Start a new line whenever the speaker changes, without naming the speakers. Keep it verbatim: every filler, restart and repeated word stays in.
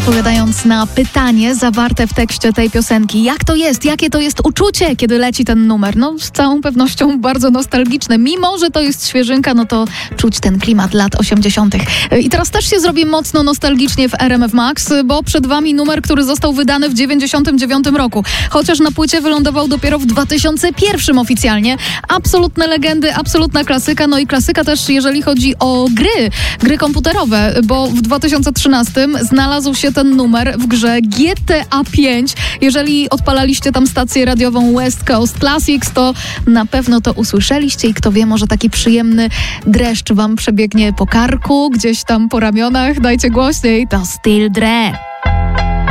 Odpowiadając na pytanie zawarte w tekście tej piosenki, jak to jest, jakie to jest uczucie, kiedy leci ten numer? No z całą pewnością bardzo nostalgiczne. Mimo że to jest świeżynka, no to czuć ten klimat lat osiemdziesiątych. I teraz też się zrobi mocno nostalgicznie w R M F Max, bo przed wami numer, który został wydany w dziewięćdziesiątym dziewiątym roku. Chociaż na płycie wylądował dopiero w dwa tysiące pierwszym oficjalnie. Absolutne legendy, absolutna klasyka, no i klasyka też jeżeli chodzi o gry, gry komputerowe, bo w dwa tysiące trzynastym znalazł się ten numer w grze G T A pięć. Jeżeli odpalaliście tam stację radiową West Coast Classics, to na pewno to usłyszeliście i kto wie, może taki przyjemny dreszcz wam przebiegnie po karku, gdzieś tam po ramionach. Dajcie głośniej, to Still Dre.